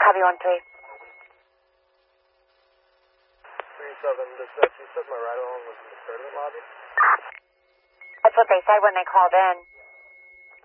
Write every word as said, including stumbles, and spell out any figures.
Copy one three. three seven, this is you said my ride along was in the tournament lobby? That's what they said when they called in.